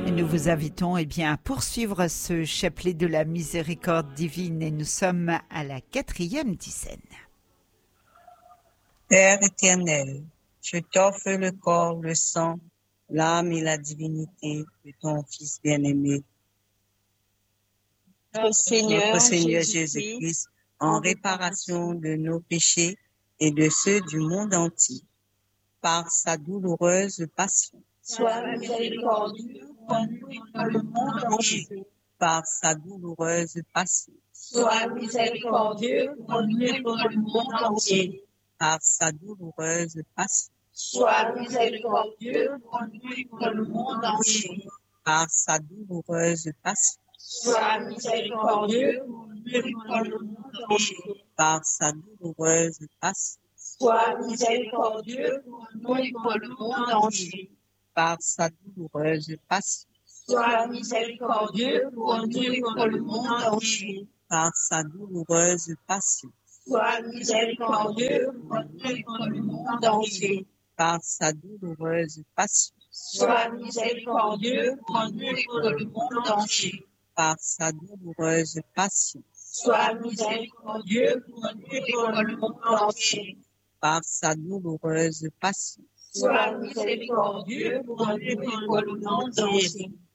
Nous vous invitons à poursuivre ce chapelet de la miséricorde divine et nous sommes à la 4e dizaine. Père éternel, je t'offre le corps, le sang, l'âme et la divinité de ton Fils bien-aimé, notre Seigneur Jésus-Christ, en réparation de nos péchés et de ceux du monde entier, par sa douloureuse passion. Sois miséricordieux pour nous et pour le monde entier. Par sa douloureuse passion. Sois miséricordieux pour nous et pour le monde entier. Par sa douloureuse passion. Sois miséricordieux pour nous et pour le monde entier. Par sa douloureuse passion. Sois miséricordieux pour nous et pour le monde entier. Par sa douloureuse passion. Sois miséricordieux pour nous et pour le monde entier. Par sa douloureuse passion. Sois miséricordieux pour nous et pour le monde entier. Par sa douloureuse passion. Sois miséricordieux pour nous et pour le monde entier. Par sa douloureuse passion. Sois miséricordieux pour nous et pour le monde entier. Par sa douloureuse passion. Sois miséricordieux pour nous et pour le monde entier. Par sa douloureuse passion. Sois miséricordieux pour nous et pour le monde entier.